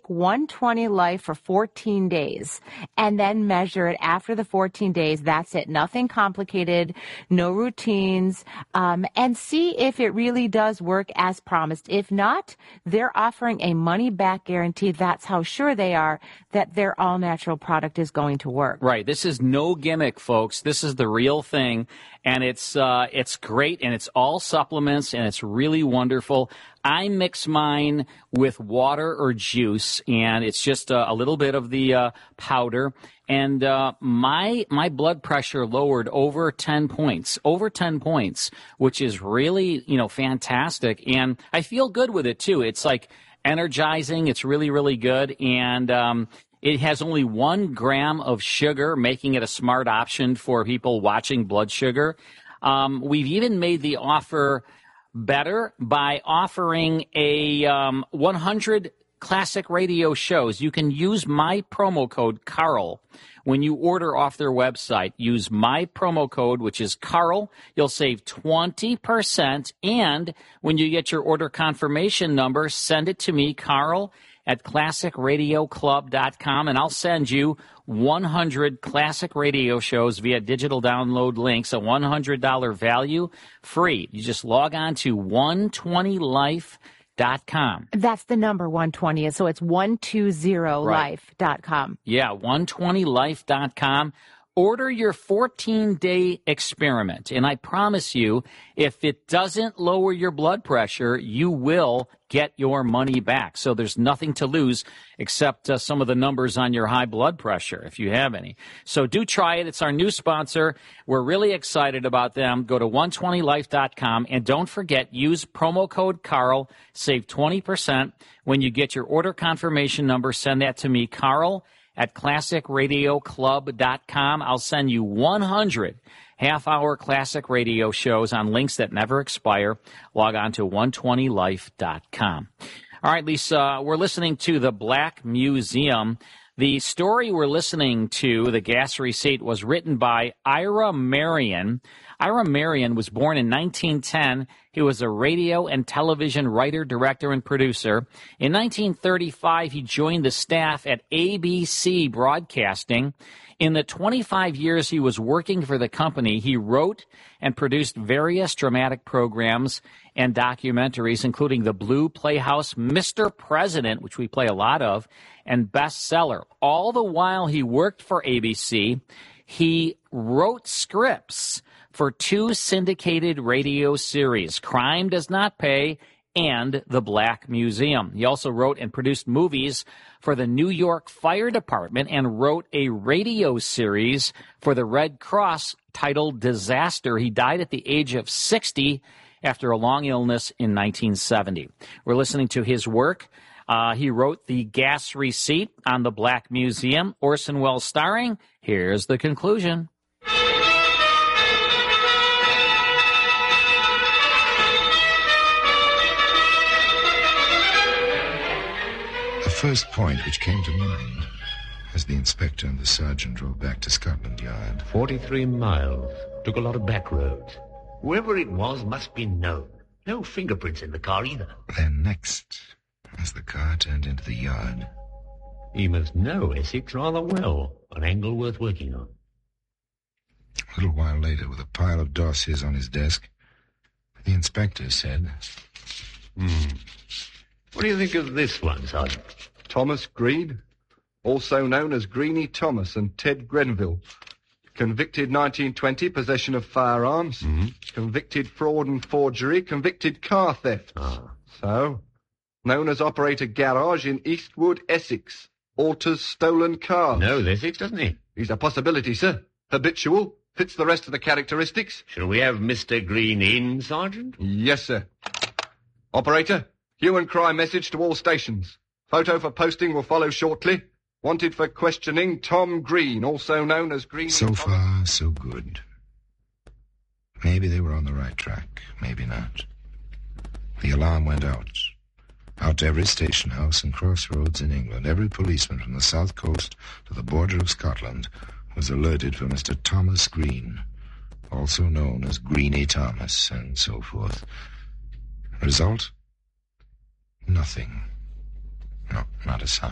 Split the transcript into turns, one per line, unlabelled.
take 120 Life for 14 days and then measure it after the 14 days. That's it. Nothing complicated, no routines, and see if it really does work as promised. If not, they're offering a money-back guarantee. That's how sure they are that their all-natural product is going to work.
Right. This is no gimmick, folks. This is the real thing, and it's great, and it's all supplements, and it's really wonderful. I mix mine with water or juice, and it's just a little bit of the powder. And my blood pressure lowered over 10 points, which is really, fantastic. And I feel good with it, too. It's like energizing. It's really, really good. And it has only 1 gram of sugar, making it a smart option for people watching blood sugar. We've even made the offer better by offering a 100 classic radio shows. You can use my promo code Carl when you order off their website. Use my promo code, which is Carl. You'll save 20%. And when you get your order confirmation number, send it to me, Carl, at classicradioclub.com, and I'll send you 100 classic radio shows via digital download links, a $100 value, free. You just log on to 120life.com.
That's the number 120, so it's 120life.com.
Yeah, 120life.com. Order your 14-day experiment, and I promise you, if it doesn't lower your blood pressure, you will get your money back. So there's nothing to lose except some of the numbers on your high blood pressure, if you have any. So do try it. It's our new sponsor. We're really excited about them. Go to 120life.com, and don't forget, use promo code Carl. Save 20% when you get your order confirmation number. Send that to me, Carl, at classicradioclub.com. I'll send you 100 half-hour classic radio shows on links that never expire. Log on to 120life.com. All right, Lisa, we're listening to The Black Museum. The story we're listening to, The Gas Receipt, was written by Ira Marion. Ira Marion was born in 1910. He was a radio and television writer, director, and producer. In 1935, he joined the staff at ABC Broadcasting. In the 25 years he was working for the company, he wrote and produced various dramatic programs and documentaries, including The Blue Playhouse, Mr. President, which we play a lot of, and Bestseller. All the while he worked for ABC, he wrote scripts for 2 syndicated radio series, Crime Does Not Pay and The Black Museum. He also wrote and produced movies for the New York Fire Department and wrote a radio series for the Red Cross titled Disaster. He died at the age of 60 after a long illness in 1970. We're listening to his work. He wrote The Gas Receipt on The Black Museum. Orson Welles starring. Here's the conclusion.
The first point which came to mind as the inspector and the sergeant drove back to Scotland Yard.
43 miles. Took a lot of back roads. Whoever it was must be known. No fingerprints in the car either.
Then next, as the car turned into the yard.
He must know Essex rather well. An angle worth working on.
A little while later, with a pile of dossiers on his desk, the inspector said,
What do you think of this one, Sergeant?
Thomas Green, also known as Greenie Thomas, and Ted Grenville. Convicted 1920, possession of firearms. Convicted fraud and forgery. Convicted car theft. So, known as Operator Garage in Eastwood, Essex. Alters stolen cars.
Knows Essex, doesn't he?
He's a possibility, sir. Habitual. Fits the rest of the characteristics.
Shall we have Mr. Green in, Sergeant?
Yes, sir. Operator, hue and cry message to all stations. Photo for posting will follow shortly. Wanted for questioning, Tom Green, also known as Green.
So far, so good. Maybe they were on the right track, maybe not. The alarm went out. Out to every station house and crossroads in England. Every policeman from the south coast to the border of Scotland was alerted for Mr. Thomas Green, also known as Greenie Thomas, and so forth. Result? Nothing. No, not a sign.